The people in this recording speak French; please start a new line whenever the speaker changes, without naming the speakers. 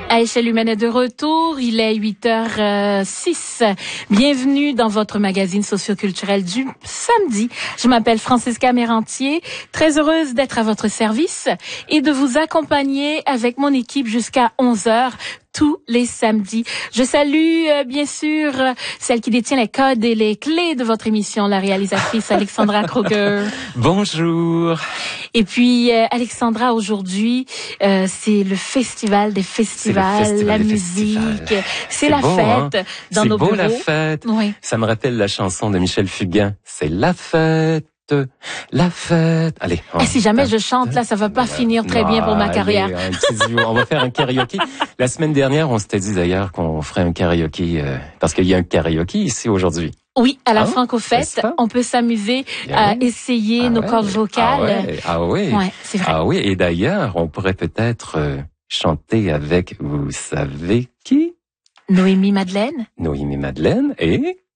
À Échelle humaine est de retour, il est 8h06. Bienvenue dans votre magazine socioculturel du samedi. Je m'appelle Francisca Mérantier, très heureuse d'être à votre service et de vous accompagner avec mon équipe jusqu'à 11h. Tous les samedis. Je salue, bien sûr, celle qui détient les codes et les clés de votre émission, la réalisatrice Alexandra Kroger.
Bonjour.
Et puis, Alexandra, aujourd'hui, c'est le festival des festivals, la musique, c'est la
beau,
fête dans nos bureaux.
C'est beau la fête.
Oui.
Ça me rappelle la chanson de Michel Fugain. C'est la fête. La fête. Allez.
Et si jamais je chante, là, ça va pas finir très bien pour ma carrière.
Allez, un petit duo. On va faire un karaoké. La semaine dernière, on s'était dit d'ailleurs qu'on ferait un karaoké, parce qu'il y a un karaoké ici aujourd'hui.
Oui, à la Franco-Fête, on peut s'amuser à essayer nos cordes vocales.
Ah oui.
Ouais, c'est vrai.
Ah oui. Et d'ailleurs, on pourrait peut-être chanter avec, vous savez qui?
Noémie Madeleine.
Noémie Madeleine et